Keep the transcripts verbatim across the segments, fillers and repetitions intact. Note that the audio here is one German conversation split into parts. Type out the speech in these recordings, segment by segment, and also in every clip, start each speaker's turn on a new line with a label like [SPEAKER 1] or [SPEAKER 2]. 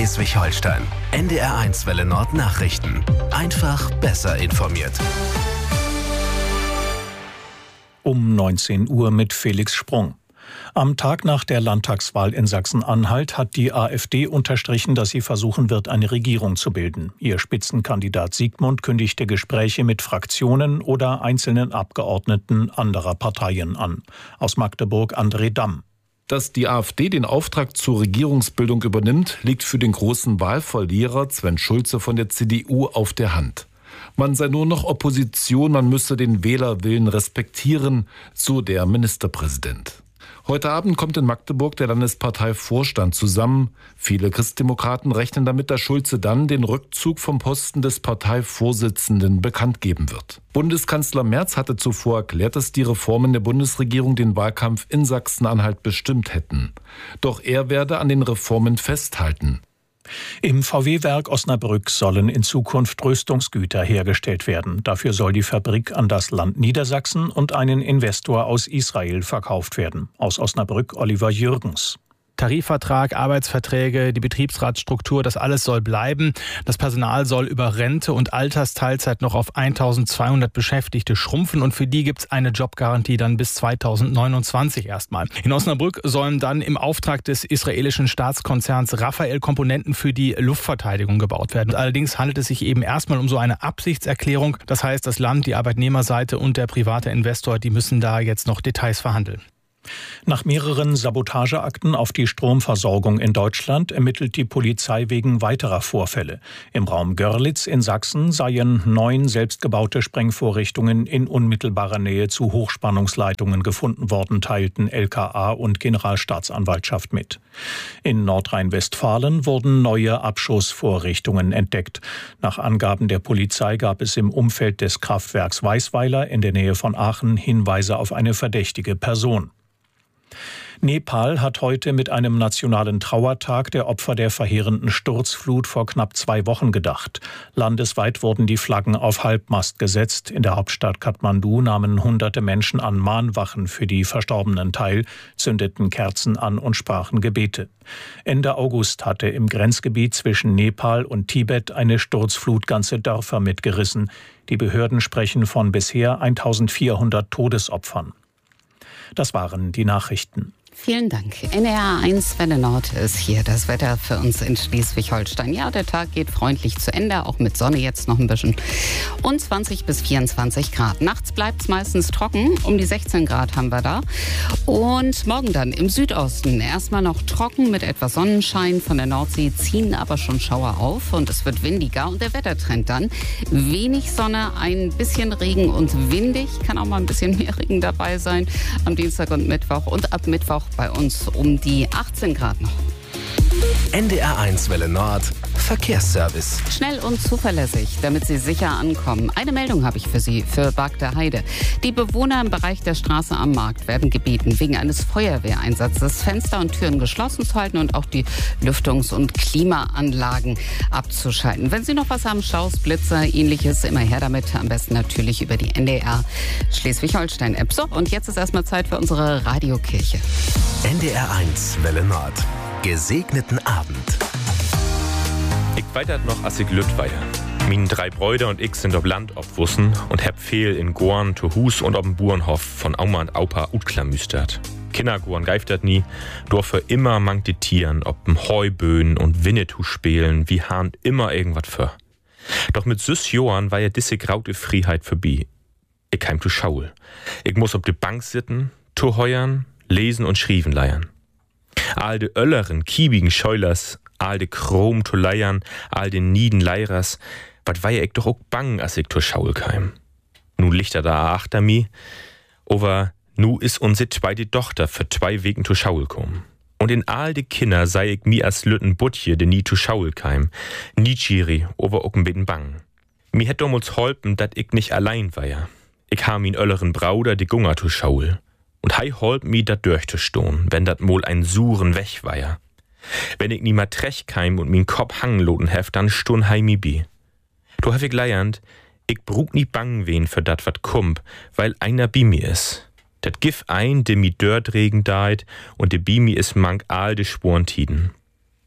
[SPEAKER 1] Schleswig-Holstein. N D R eins Welle Nord Nachrichten. Einfach besser informiert.
[SPEAKER 2] Um neunzehn Uhr mit Felix Sprung. Am Tag nach der Landtagswahl in Sachsen-Anhalt hat die AfD unterstrichen, dass sie versuchen wird, eine Regierung zu bilden. Ihr Spitzenkandidat Siegmund kündigte Gespräche mit Fraktionen oder einzelnen Abgeordneten anderer Parteien an. Aus Magdeburg André Damm.
[SPEAKER 3] Dass die AfD den Auftrag zur Regierungsbildung übernimmt, liegt für den großen Wahlverlierer Sven Schulze von der C D U auf der Hand. Man sei nur noch Opposition, man müsse den Wählerwillen respektieren, so der Ministerpräsident. Heute Abend kommt in Magdeburg der Landesparteivorstand zusammen. Viele Christdemokraten rechnen damit, dass Schulze dann den Rückzug vom Posten des Parteivorsitzenden bekannt geben wird. Bundeskanzler Merz hatte zuvor erklärt, dass die Reformen der Bundesregierung den Wahlkampf in Sachsen-Anhalt bestimmt hätten. Doch er werde an den Reformen festhalten.
[SPEAKER 2] Im V W-Werk Osnabrück sollen in Zukunft Rüstungsgüter hergestellt werden. Dafür soll die Fabrik an das Land Niedersachsen und einen Investor aus Israel verkauft werden. Aus Osnabrück Oliver Jürgens.
[SPEAKER 4] Tarifvertrag, Arbeitsverträge, die Betriebsratsstruktur, das alles soll bleiben. Das Personal soll über Rente und Altersteilzeit noch auf eintausendzweihundert Beschäftigte schrumpfen und für die gibt es eine Jobgarantie dann bis zweitausendneunundzwanzig erstmal. In Osnabrück sollen dann im Auftrag des israelischen Staatskonzerns Rafael Komponenten für die Luftverteidigung gebaut werden. Allerdings handelt es sich eben erstmal um so eine Absichtserklärung. Das heißt, das Land, die Arbeitnehmerseite und der private Investor, die müssen da jetzt noch Details verhandeln.
[SPEAKER 2] Nach mehreren Sabotageakten auf die Stromversorgung in Deutschland ermittelt die Polizei wegen weiterer Vorfälle. Im Raum Görlitz in Sachsen seien neun selbstgebaute Sprengvorrichtungen in unmittelbarer Nähe zu Hochspannungsleitungen gefunden worden, teilten L K A und Generalstaatsanwaltschaft mit. In Nordrhein-Westfalen wurden neue Abschussvorrichtungen entdeckt. Nach Angaben der Polizei gab es im Umfeld des Kraftwerks Weißweiler in der Nähe von Aachen Hinweise auf eine verdächtige Person. Nepal hat heute mit einem nationalen Trauertag der Opfer der verheerenden Sturzflut vor knapp zwei Wochen gedacht. Landesweit wurden die Flaggen auf Halbmast gesetzt. In der Hauptstadt Kathmandu nahmen hunderte Menschen an Mahnwachen für die Verstorbenen teil, zündeten Kerzen an und sprachen Gebete. Ende August hatte im Grenzgebiet zwischen Nepal und Tibet eine Sturzflut ganze Dörfer mitgerissen. Die Behörden sprechen von bisher eintausendvierhundert Todesopfern. Das waren die Nachrichten.
[SPEAKER 5] Vielen Dank. N D R eins Welle Nord ist hier das Wetter für uns in Schleswig-Holstein. Ja, der Tag geht freundlich zu Ende, auch mit Sonne jetzt noch ein bisschen. Und zwanzig bis vierundzwanzig Grad. Nachts bleibt es meistens trocken, um die sechzehn Grad haben wir da. Und morgen dann im Südosten erstmal noch trocken mit etwas Sonnenschein. Von der Nordsee ziehen aber schon Schauer auf und es wird windiger. Und der Wettertrend dann: wenig Sonne, ein bisschen Regen und windig. Kann auch mal ein bisschen mehr Regen dabei sein am Dienstag und Mittwoch. Und ab Mittwoch bei uns um die achtzehn Grad noch.
[SPEAKER 1] N D R eins Welle Nord Verkehrsservice.
[SPEAKER 5] Schnell und zuverlässig, damit Sie sicher ankommen. Eine Meldung habe ich für Sie, für Bagder Heide. Die Bewohner im Bereich der Straße am Markt werden gebeten, wegen eines Feuerwehreinsatzes Fenster und Türen geschlossen zu halten und auch die Lüftungs- und Klimaanlagen abzuschalten. Wenn Sie noch was haben, Staus, Blitzer, ähnliches, immer her damit. Am besten natürlich über die N D R Schleswig-Holstein-App. So, und jetzt ist erstmal Zeit für unsere Radiokirche.
[SPEAKER 1] N D R eins Welle Nord. Gesegneten Abend.
[SPEAKER 6] Ich weitert noch als ich Lütt weiter. Minen drei Bräuder und ich sind ob Land obwussen und heb viel in Gorn, to Hus und ob'n Burenhof von Auma und Aupa utklamüstert. Kinder Gorn geiftert nie, dorf für immer mangt die Tieren, ob'n Heuböen und Winnetou spielen, wie Hahn immer irgendwas für. Doch mit süß Johann war ja disse graute Freiheit vorbei. Ich heim zu Schaul. Ich muss ob die Bank sitten, to heuern, lesen und schrieven leiern. All de Ölleren, kiebigen Scheulers, all de Chrom to leiern, all de Nieden Leirers, wat war ja ich doch auch bang, als ich to Schaul keim. Nu lichter da achter mi, over nu is unse zweite Tochter für zwei Wegen to Schaul kom. Und in all de Kinder sei ich mi as Lütten Butje, de nie to Schaul keim, nie Chiri, over auch ein bisschen bang. Mi hätt damals holpen, dat ich nicht allein war ja. Ich ha min Ölleren Brauder de Gunger to Schaul. Und hei holp mi dat durchzustohn, wenn dat mol ein Suren weg war ja. Wenn ich niemand trech keim und min Kopf hangenloten heft, dann stun hei mi bi. Du hab ich leiernd, ich brug nie bang wen für dat wat kump, weil einer bi mi is. Dat gif ein, de mi dört regen deit und de bi mi is mank all de Sporntiden.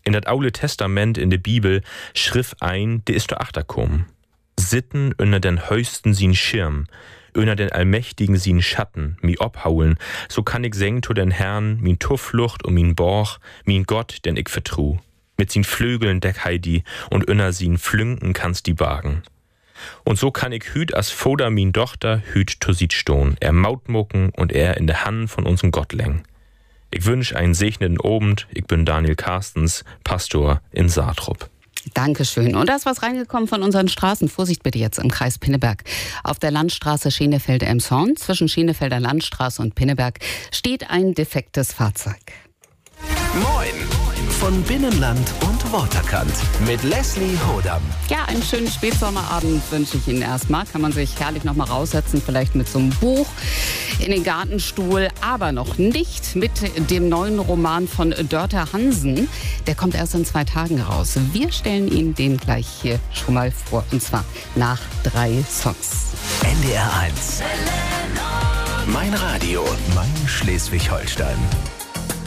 [SPEAKER 6] In das Aule Testament in der Bibel schriff ein, de ist do achterkommen. Sitten unter den Höchsten sin Schirm, unter den Allmächtigen sin Schatten, mi obhaulen, so kann ich seng to den Herrn, min Tufflucht und min Borch, min Gott, den ich vertru. Mit sin Flügeln deck Heidi und unter sin Flünken kannst die bargen. Und so kann ich hüt as Foder min Tochter hüt to sit stohn, er mautmucken und er in der Hand von unserem Gott läng. Ich wünsch einen segneten Abend. Ich bin Daniel Carstens, Pastor in Saatrup.
[SPEAKER 5] Dankeschön. Und da ist was reingekommen von unseren Straßen. Vorsicht bitte jetzt im Kreis Pinneberg. Auf der Landstraße Schenefeld-Elmshorn zwischen Schenefelder Landstraße und Pinneberg steht ein defektes Fahrzeug.
[SPEAKER 1] Moin von Binnenland und Waterkant mit Leslie Hodam.
[SPEAKER 5] Ja, einen schönen Spätsommerabend wünsche ich Ihnen erstmal. Kann man sich herrlich noch mal raussetzen, vielleicht mit so einem Buch in den Gartenstuhl, aber noch nicht mit dem neuen Roman von Dörte Hansen. Der kommt erst in zwei Tagen raus. Wir stellen Ihnen den gleich hier schon mal vor, und zwar nach drei Songs.
[SPEAKER 1] N D R eins. Mein Radio, mein Schleswig-Holstein.